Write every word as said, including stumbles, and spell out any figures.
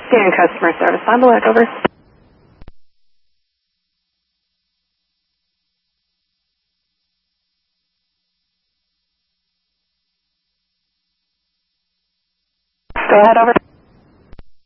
Dan, customer service. On the look, over. Go ahead, over.